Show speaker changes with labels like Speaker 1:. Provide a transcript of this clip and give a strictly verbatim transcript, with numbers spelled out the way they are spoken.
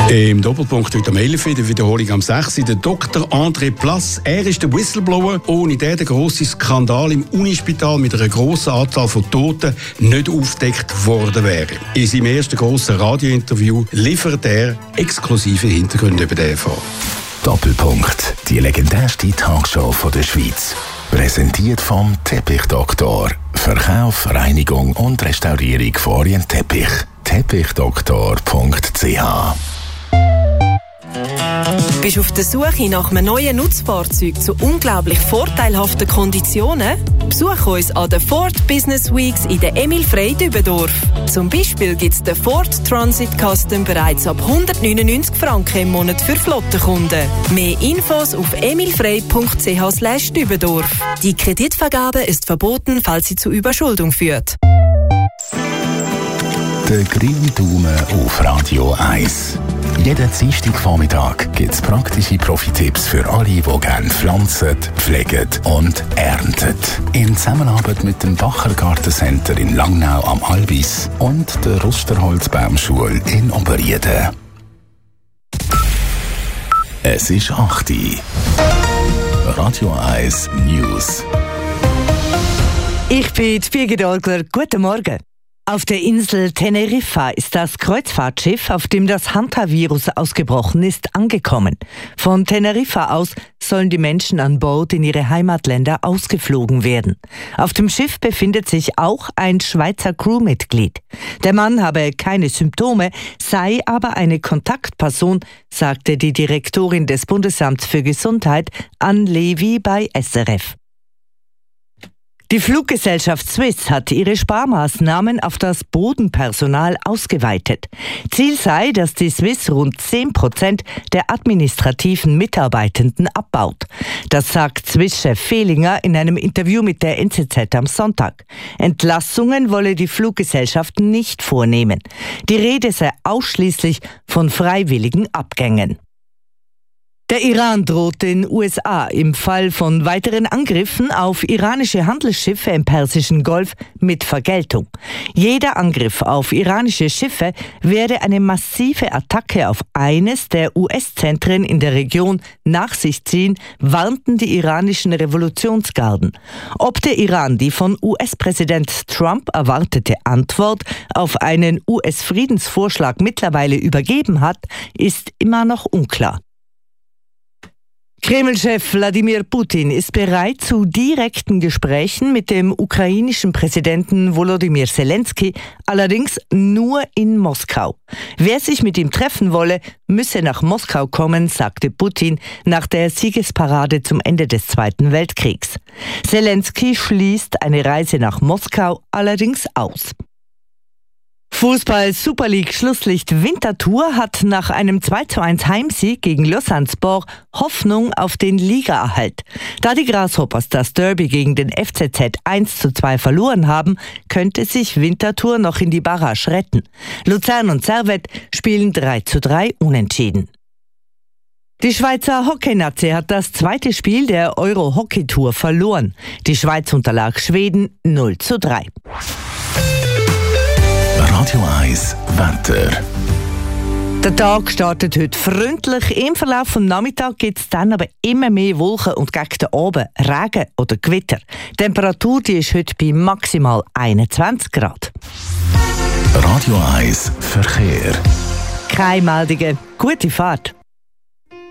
Speaker 1: Im Doppelpunkt heute am elf Uhr, der Wiederholung am sechs Uhr, der Doktor André Plass. Er ist der Whistleblower, ohne den der grosse Skandal im Unispital mit einer grossen Anzahl von Toten nicht aufgedeckt worden wäre. In seinem ersten grossen Radiointerview liefert er exklusive Hintergründe über den Fall.
Speaker 2: Doppelpunkt, die legendärste Talkshow von der Schweiz. Präsentiert vom Teppichdoktor. Verkauf, Reinigung und Restaurierung von Orientteppich. Teppichdoktor punkt c h.
Speaker 3: Bist du auf der Suche nach einem neuen Nutzfahrzeug zu unglaublich vorteilhaften Konditionen? Besuch uns an den Ford Business Weeks in der Emil Frey Dübendorf. Zum Beispiel gibt es den Ford Transit Custom bereits ab hundertneunundneunzig Franken im Monat für Flottenkunden. Mehr Infos auf emilfrey punkt c h slash Dübendorf. Die Kreditvergabe ist verboten, falls sie zu Überschuldung führt.
Speaker 2: Der grüne Daumen auf Radio eins. Jeden Dienstagvormittag gibt es praktische Profi-Tipps für alle, die gerne pflanzen, pflegen und ernten. In Zusammenarbeit mit dem Bacher Gartencenter in Langnau am Albis und der Rusterholzbaumschule in Oberrieden. Es ist acht Uhr. Radio eins News.
Speaker 4: Ich bin Birgit Olgler. Guten Morgen. Auf der Insel Teneriffa ist das Kreuzfahrtschiff, auf dem das Hantavirus ausgebrochen ist, angekommen. Von Teneriffa aus sollen die Menschen an Bord in ihre Heimatländer ausgeflogen werden. Auf dem Schiff befindet sich auch ein Schweizer Crewmitglied. Der Mann habe keine Symptome, sei aber eine Kontaktperson, sagte die Direktorin des Bundesamts für Gesundheit, Anne Levy, bei S R F. Die Fluggesellschaft Swiss hat ihre Sparmaßnahmen auf das Bodenpersonal ausgeweitet. Ziel sei, dass die Swiss rund zehn Prozent der administrativen Mitarbeitenden abbaut. Das sagt Swiss-Chef Fehlinger in einem Interview mit der N Z Z am Sonntag. Entlassungen wolle die Fluggesellschaft nicht vornehmen. Die Rede sei ausschließlich von freiwilligen Abgängen. Der Iran droht den U S A im Fall von weiteren Angriffen auf iranische Handelsschiffe im Persischen Golf mit Vergeltung. Jeder Angriff auf iranische Schiffe werde eine massive Attacke auf eines der U S-Zentren in der Region nach sich ziehen, warnten die iranischen Revolutionsgarden. Ob der Iran die von U S-Präsident Trump erwartete Antwort auf einen U S-Friedensvorschlag mittlerweile übergeben hat, ist immer noch unklar. Kreml-Chef Wladimir Putin ist bereit zu direkten Gesprächen mit dem ukrainischen Präsidenten Volodymyr Zelensky, allerdings nur in Moskau. Wer sich mit ihm treffen wolle, müsse nach Moskau kommen, sagte Putin nach der Siegesparade zum Ende des Zweiten Weltkriegs. Zelensky schließt eine Reise nach Moskau allerdings aus. Fußball-Super League Schlusslicht Winterthur hat nach einem zwei zu eins Heimsieg gegen Lausanne-Sport Hoffnung auf den Ligaerhalt. Da die Grasshoppers das Derby gegen den F C Z eins zu zwei verloren haben, könnte sich Winterthur noch in die Barrage retten. Luzern und Servette spielen drei zu drei unentschieden. Die Schweizer Hockey-Nazi hat das zweite Spiel der Euro-Hockey-Tour verloren. Die Schweiz unterlag Schweden null zu drei.
Speaker 2: Radio eins Wetter.
Speaker 4: Der Tag startet heute freundlich. Im Verlauf des Nachmittags gibt es dann aber immer mehr Wolken und gegen den Abend Regen oder Gewitter. Die Temperatur die ist heute bei maximal einundzwanzig Grad.
Speaker 2: Radio eins Verkehr.
Speaker 4: Keine Meldungen. Gute Fahrt.